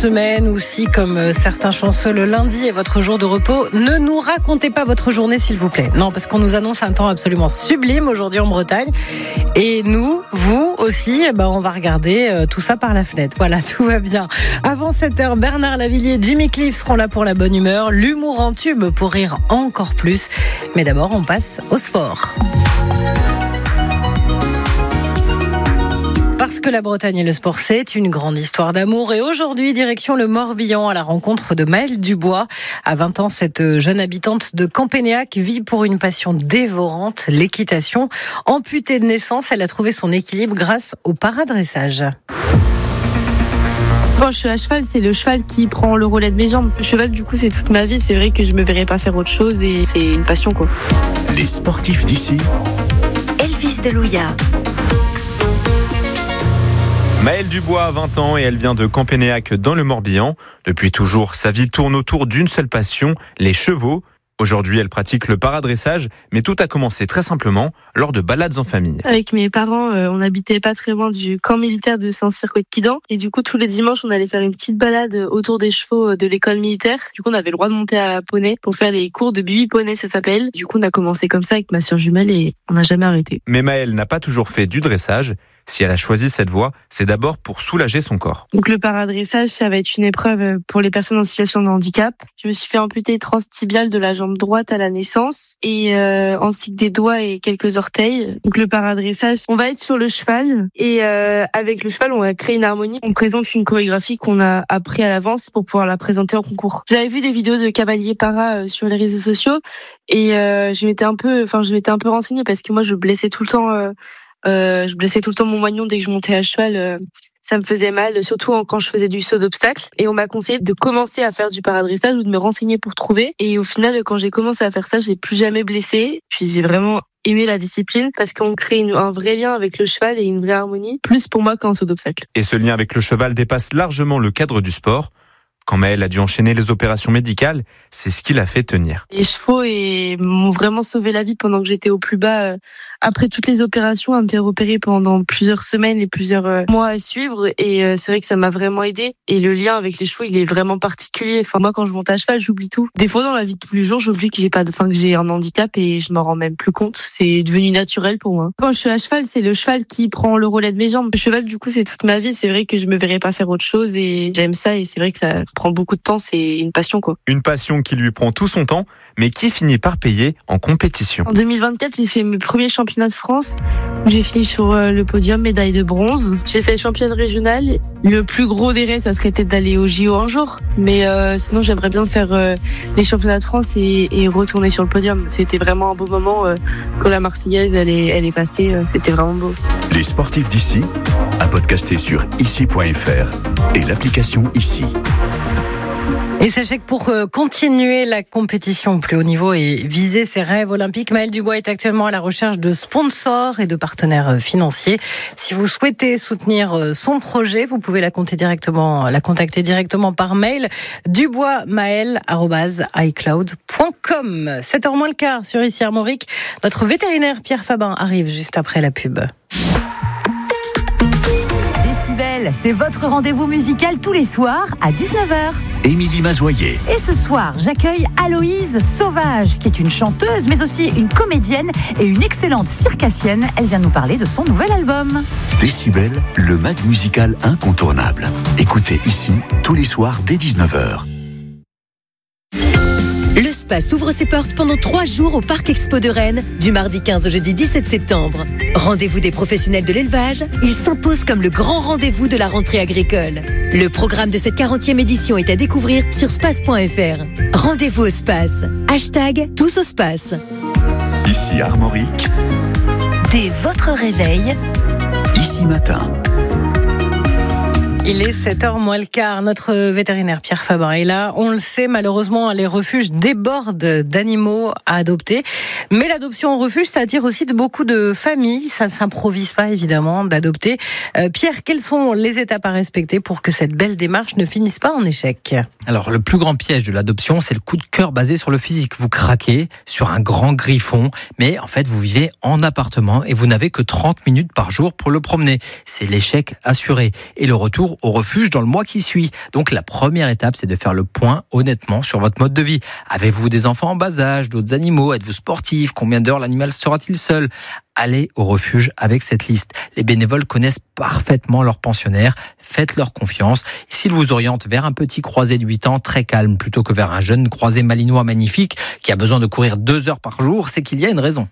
semaine ou si, comme certains chanceux, le lundi est votre jour de repos, ne nous racontez pas votre journée s'il vous plaît. Non, parce qu'on nous annonce un temps absolument sublime aujourd'hui en Bretagne. Et nous, vous aussi, on va regarder tout ça par la fenêtre. Voilà, tout va bien. Avant 7h, Bernard Lavillier, Jimmy Cliff seront là pour la bonne humeur. L'humour en tube pour rire encore plus. Mais d'abord, on passe au sport. Parce que la Bretagne et le sport, c'est une grande histoire d'amour. Et aujourd'hui, direction le Morbihan à la rencontre de Maëlle Dubois. À 20 ans, cette jeune habitante de Campénéac vit pour une passion dévorante, l'équitation. Amputée de naissance, elle a trouvé son équilibre grâce au paradressage. Quand je suis à cheval, c'est le cheval qui prend le relais de mes jambes. Le cheval, du coup, c'est toute ma vie. C'est vrai que je me verrais pas faire autre chose et c'est une passion, quoi. Les sportifs d'ici. Elvis Delouya. Maëlle Dubois a 20 ans et elle vient de Campénéac dans le Morbihan. Depuis toujours, sa vie tourne autour d'une seule passion, les chevaux. Aujourd'hui, elle pratique le paradressage, mais tout a commencé très simplement lors de balades en famille. Avec mes parents, on habitait pas très loin du camp militaire de Saint-Cyr-Côte-Quidan. Et du coup, tous les dimanches, on allait faire une petite balade autour des chevaux de l'école militaire. Du coup, on avait le droit de monter à poney pour faire les cours de bibi poney, ça s'appelle. Du coup, on a commencé comme ça avec ma sœur jumelle et on n'a jamais arrêté. Mais Maëlle n'a pas toujours fait du dressage. Si elle a choisi cette voie, c'est d'abord pour soulager son corps. Donc le paradressage, ça va être une épreuve pour les personnes en situation de handicap. Je me suis fait amputer transtibiale de la jambe droite à la naissance et ainsi que des doigts et quelques orteils. Donc le paradressage, on va être sur le cheval et avec le cheval, on va créer une harmonie. On présente une chorégraphie qu'on a appris à l'avance pour pouvoir la présenter en concours. J'avais vu des vidéos de cavaliers para sur les réseaux sociaux et je m'étais un peu renseignée parce que moi je blessais tout le temps. Je blessais tout le temps mon moignon dès que je montais à cheval. Ça me faisait mal, surtout quand je faisais du saut d'obstacle. Et on m'a conseillé de commencer à faire du paradressage ou de me renseigner pour trouver. Et au final, quand j'ai commencé à faire ça, j'ai plus jamais blessé. Puis j'ai vraiment aimé la discipline parce qu'on crée un vrai lien avec le cheval et une vraie harmonie, plus pour moi qu'en saut d'obstacle. Et ce lien avec le cheval dépasse largement le cadre du sport. Quand Maëlle a dû enchaîner les opérations médicales, c'est ce qui l'a fait tenir. Les chevaux m'ont vraiment sauvé la vie pendant que j'étais au plus bas. Après toutes les opérations, à me faire opérer pendant plusieurs semaines et plusieurs mois à suivre. Et c'est vrai que ça m'a vraiment aidé. Et le lien avec les chevaux, il est vraiment particulier. Enfin, moi, quand je monte à cheval, j'oublie tout. Des fois, dans la vie de tous les jours, j'oublie que j'ai un handicap et je m'en rends même plus compte. C'est devenu naturel pour moi. Quand je suis à cheval, c'est le cheval qui prend le relais de mes jambes. Le cheval, du coup, c'est toute ma vie. C'est vrai que je me verrais pas faire autre chose et j'aime ça. Et c'est vrai que ça prend beaucoup de temps, c'est une passion, quoi. Une passion qui lui prend tout son temps, mais qui finit par payer en compétition. En 2024, j'ai fait mes premiers championnats de France. J'ai fini sur le podium, médaille de bronze. J'ai fait championne régionale. Le plus gros des rêves, ça serait peut-être d'aller au JO un jour. Mais sinon, j'aimerais bien faire les championnats de France et retourner sur le podium. C'était vraiment un beau moment quand la Marseillaise, elle est passée. C'était vraiment beau. Les sportifs d'ici, à podcaster sur ici.fr et l'application Ici. Et sachez que pour continuer la compétition au plus haut niveau et viser ses rêves olympiques, Maëlle Dubois est actuellement à la recherche de sponsors et de partenaires financiers. Si vous souhaitez soutenir son projet, vous pouvez la contacter directement par mail duboismaëlle@icloud.com. 7h moins le quart sur Ici Armorique. Notre vétérinaire Pierre Fabin arrive juste après la pub. Décibel, c'est votre rendez-vous musical tous les soirs à 19h. Émilie Mazoyer. Et ce soir, j'accueille Aloïse Sauvage, qui est une chanteuse, mais aussi une comédienne et une excellente circassienne. Elle vient nous parler de son nouvel album. Décibel, le mag musical incontournable. Écoutez Ici, tous les soirs dès 19h. Le Space ouvre ses portes pendant 3 jours au Parc Expo de Rennes, du mardi 15 au jeudi 17 septembre. Rendez-vous des professionnels de l'élevage, il s'impose comme le grand rendez-vous de la rentrée agricole. Le programme de cette 40e édition est à découvrir sur space.fr. Rendez-vous au Space. #tous au Space. Ici Armorique. Dès votre réveil, Ici matin. Il est 7h moins le quart. Notre vétérinaire Pierre Fabin est là. On le sait, malheureusement, les refuges débordent d'animaux à adopter. Mais l'adoption en refuge, ça attire aussi beaucoup de familles. Ça ne s'improvise pas, évidemment, d'adopter. Pierre, quelles sont les étapes à respecter pour que cette belle démarche ne finisse pas en échec ? Alors, le plus grand piège de l'adoption, c'est le coup de cœur basé sur le physique. Vous craquez sur un grand griffon, mais en fait, vous vivez en appartement et vous n'avez que 30 minutes par jour pour le promener. C'est l'échec assuré. Et le retour retour au refuge dans le mois qui suit. Donc la première étape, c'est de faire le point honnêtement sur votre mode de vie. Avez-vous des enfants en bas âge, d'autres animaux? Êtes-vous sportif? Combien d'heures l'animal sera-t-il seul? Allez au refuge avec cette liste. Les bénévoles connaissent parfaitement leurs pensionnaires. Faites-leur confiance. S'ils vous orientent vers un petit croisé de 8 ans très calme plutôt que vers un jeune croisé malinois magnifique qui a besoin de courir 2 heures par jour, c'est qu'il y a une raison.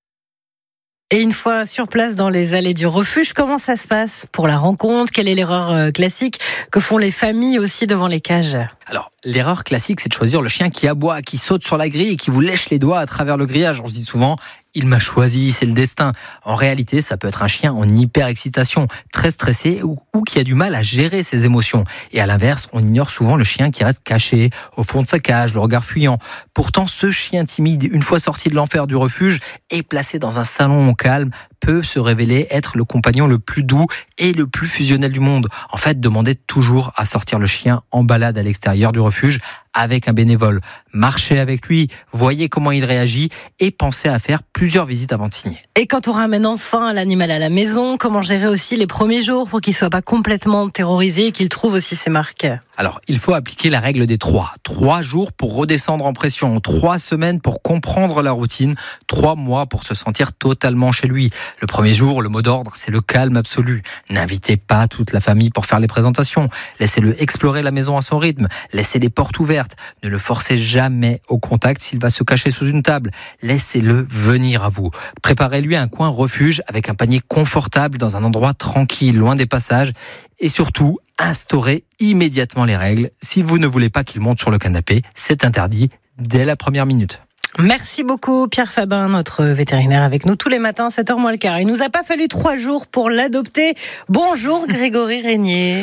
Et une fois sur place dans les allées du refuge, comment ça se passe pour la rencontre? Quelle est l'erreur classique que font les familles aussi devant les cages? Alors, l'erreur classique, c'est de choisir le chien qui aboie, qui saute sur la grille et qui vous lèche les doigts à travers le grillage. On se dit souvent, il m'a choisi, c'est le destin. En réalité, ça peut être un chien en hyper-excitation, très stressé ou qui a du mal à gérer ses émotions. Et à l'inverse, on ignore souvent le chien qui reste caché au fond de sa cage, le regard fuyant. Pourtant, ce chien timide, une fois sorti de l'enfer du refuge et placé dans un salon calme, peut se révéler être le compagnon le plus doux et le plus fusionnel du monde. En fait, demandez toujours à sortir le chien en balade à l'extérieur du refuge avec un bénévole. Marchez avec lui, voyez comment il réagit et pensez à faire plusieurs visites avant de signer. Et quand on ramène enfin l'animal à la maison, comment gérer aussi les premiers jours pour qu'il ne soit pas complètement terrorisé et qu'il trouve aussi ses marques? Alors, il faut appliquer la règle des 3. 3 jours pour redescendre en pression, 3 semaines pour comprendre la routine, 3 mois pour se sentir totalement chez lui. Le premier jour, le mot d'ordre, c'est le calme absolu. N'invitez pas toute la famille pour faire les présentations. Laissez-le explorer la maison à son rythme. Laissez les portes ouvertes. Ne le forcez jamais au contact s'il va se cacher sous une table. Laissez-le venir à vous. Préparez-lui un coin refuge avec un panier confortable dans un endroit tranquille, loin des passages. Et surtout, instaurez immédiatement les règles. Si vous ne voulez pas qu'il monte sur le canapé, c'est interdit dès la première minute. Merci beaucoup Pierre Fabin, notre vétérinaire avec nous tous les matins, 7h moins le quart. Il nous a pas fallu 3 jours pour l'adopter. Bonjour Grégory Régnier.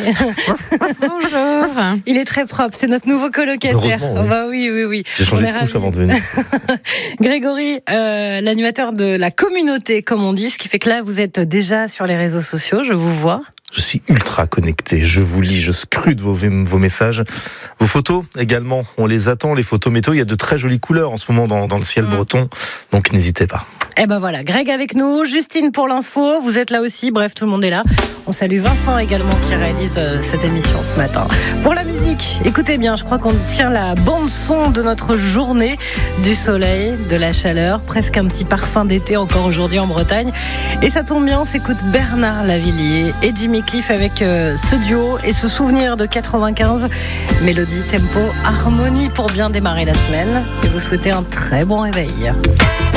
Bonjour. Il est très propre, c'est notre nouveau colocataire. Heureusement, oui. Bah oui. J'ai changé de couche avant de venir. Grégory, l'animateur de la communauté, comme on dit, ce qui fait que là, vous êtes déjà sur les réseaux sociaux, je vous vois. Je suis ultra connecté, je vous lis, je scrute vos messages. Vos photos également, on les attend, les photos météo. Il y a de très jolies couleurs en ce moment dans le ciel breton, donc n'hésitez pas. Eh ben voilà, Greg avec nous, Justine pour l'info, vous êtes là aussi, bref, tout le monde est là. On salue Vincent également qui réalise cette émission ce matin. Pour la musique, écoutez bien, je crois qu'on tient la bande-son de notre journée, du soleil, de la chaleur, presque un petit parfum d'été encore aujourd'hui en Bretagne. Et ça tombe bien, on s'écoute Bernard Lavilliers et Jimmy Cliff avec ce duo et ce souvenir de 95, mélodie, tempo, harmonie pour bien démarrer la semaine. Et vous souhaitez un très bon réveil.